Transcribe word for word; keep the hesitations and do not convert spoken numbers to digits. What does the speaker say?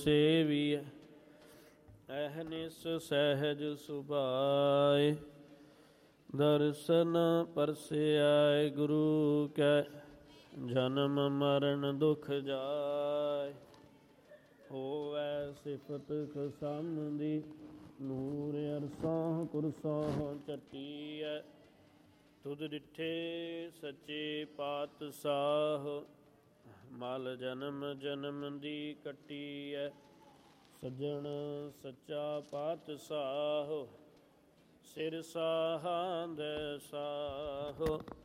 ਸੇਵੀਐ ਅਹਨਿਸ ਸਹਿਜ ਸੁਭਾਏ। ਦਰਸ਼ਨ ਪਰਸਿਐ ਗੁਰੂ ਕੈ ਜਨਮ ਮਰਨ ਦੁਖ ਜਾਏ। ਹੋਵੈ ਸਿਫਤ ਖਸਮ ਦੀ ਨੂਰ ਅਰਸਾਂ ਕੁਰਸਾਂ ਚੱਟੀਐ। ਤੁਧ ਡਿਠੇ ਸੱਚੇ ਪਾਤਸ਼ਾਹ ਮਲ ਜਨਮ ਜਨਮ ਦੀ ਕੱਟੀਐ। ਸੱਜਣ ਸੱਚਾ ਪਾਤਸ਼ਾਹ ਸਿਰ ਸਾਹਾਂਦੈ ਸਾਹ।